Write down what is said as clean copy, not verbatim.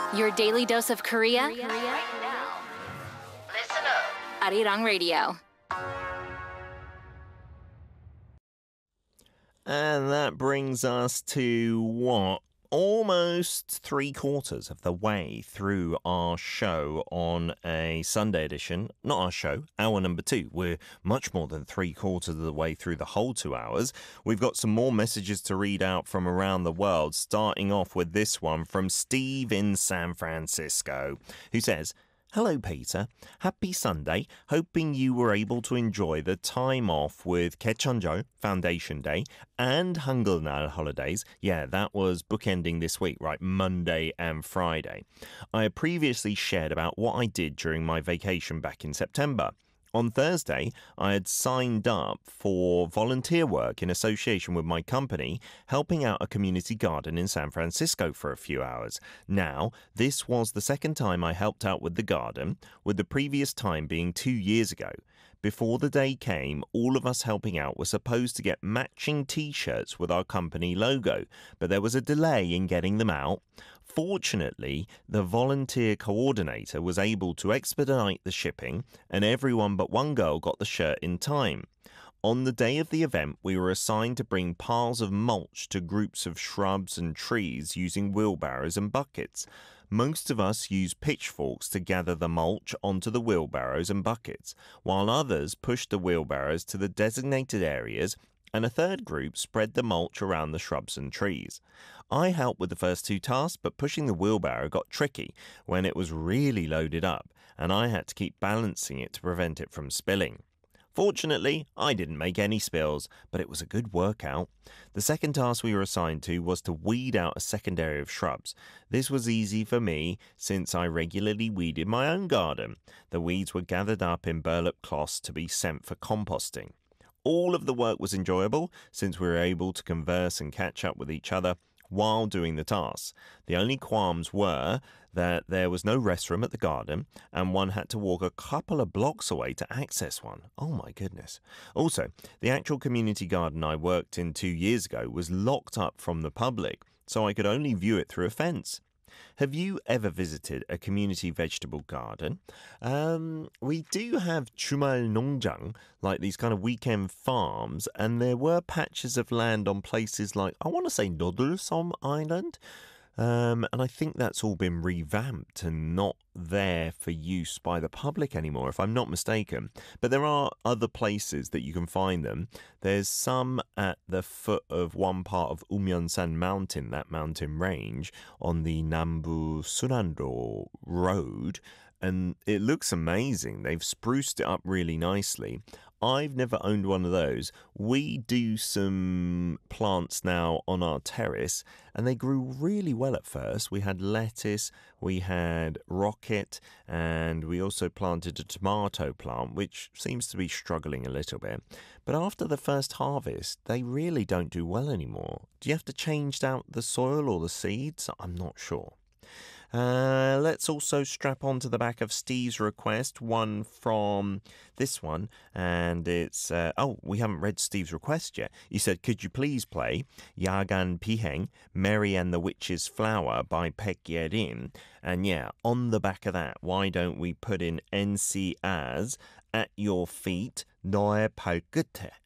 Your daily dose of Korea. Right now. Listen up. Arirang Radio. And that brings us to what? Almost 3/4 of the way through our show on a Sunday edition. Not our show, hour number 2. We're much more than 3/4 of the way through the whole 2 hours. We've got some more messages to read out from around the world, starting off with this one from Steve in San Francisco, who says, "Hello, Peter. Happy Sunday. Hoping you were able to enjoy the time off with Kaechonjo, Foundation Day, and Hangulnal holidays. Yeah, that was bookending this week, right? Monday and Friday. I had previously shared about what I did during my vacation back in September. On Thursday, I had signed up for volunteer work in association with my company, helping out a community garden in San Francisco for a few hours. Now, this was the second time I helped out with the garden, with the previous time being 2 years ago. Before the day came, all of us helping out were supposed to get matching t-shirts with our company logo, but there was a delay in getting them out. Fortunately, the volunteer coordinator was able to expedite the shipping, and everyone but one girl got the shirt in time. On the day of the event, we were assigned to bring piles of mulch to groups of shrubs and trees using wheelbarrows and buckets. Most of us used pitchforks to gather the mulch onto the wheelbarrows and buckets, while others pushed the wheelbarrows to the designated areas, and a third group spread the mulch around the shrubs and trees. I helped with the first 2 tasks, but pushing the wheelbarrow got tricky when it was really loaded up, and I had to keep balancing it to prevent it from spilling. Fortunately, I didn't make any spills, but it was a good workout. The second task we were assigned to was to weed out a second area of shrubs. This was easy for me since I regularly weeded my own garden. The weeds were gathered up in burlap cloths to be sent for composting. All of the work was enjoyable since we were able to converse and catch up with each other while doing the tasks. The only qualms were that there was no restroom at the garden and one had to walk a couple of blocks away to access one. Oh my goodness. Also, the actual community garden I worked in 2 years ago was locked up from the public, so I could only view it through a fence. Have you ever visited a community vegetable garden? We do have 주말 농장, like these kind of weekend farms, and there were patches of land on places like, I want to say Noodlesom Island. And I think that's all been revamped and not there for use by the public anymore, if I'm not mistaken. But there are other places that you can find them. There's some at the foot of one part of Umyeonsan Mountain, that mountain range, on the Nambu Sunando Road. And it looks amazing. They've spruced it up really nicely. I've never owned one of those. We do some plants now on our terrace, and they grew really well at first. We had lettuce, we had rocket, and we also planted a tomato plant, which seems to be struggling a little bit. But after the first harvest, they really don't do well anymore. Do you have to change out the soil or the seeds? I'm not sure. Let's also strap on to the back of Steve's request, one from this one, and it's, we haven't read Steve's request yet. He said, could you please play Yagan Piheng, Mary and the Witch's Flower by Baek Yerin? And yeah, on the back of that, why don't we put in NC as At Your Feet, 너의 발끝에?